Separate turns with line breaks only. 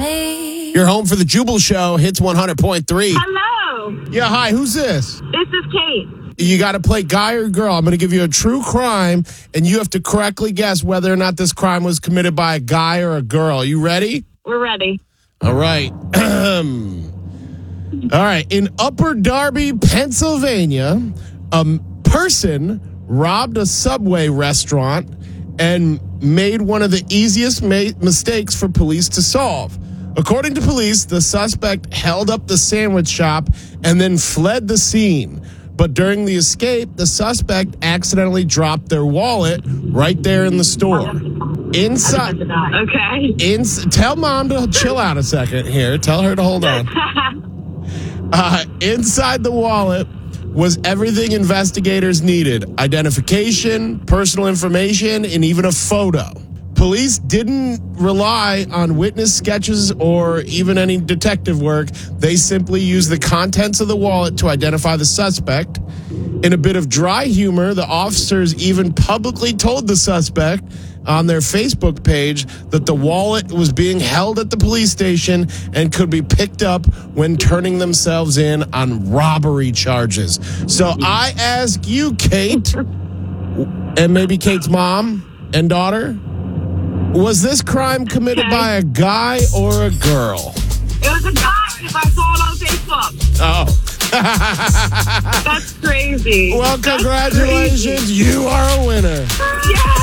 me.
You're home for the Jubal Show, Hits 100.3.
Hello.
Yeah, hi, who's this?
This is Kate.
You got to play guy or girl. I'm going to give you a true crime, and you have to correctly guess whether or not this crime was committed by a guy or a girl. You ready?
We're ready.
All right. All right. In Upper Darby, Pennsylvania, a person robbed a Subway restaurant and made one of the easiest mistakes for police to solve. According to police, the suspect held up the sandwich shop and then fled the scene. But during the escape, the suspect accidentally dropped their wallet right there in the store. Inside,
Okay.
tell mom to chill out a second here. Tell her to hold on. Inside the wallet was everything investigators needed: identification, personal information, and even a photo. Police didn't rely on witness sketches or even any detective work. They simply used the contents of the wallet to identify the suspect. In a bit of dry humor, the officers even publicly told the suspect on their Facebook page that the wallet was being held at the police station and could be picked up when turning themselves in on robbery charges. So I ask you, Kate, and maybe Kate's mom and daughter, was this crime committed by a guy or a girl?
It was a guy because I saw it on Facebook.
Oh.
That's crazy.
Well, congratulations. You are a winner.
Yeah.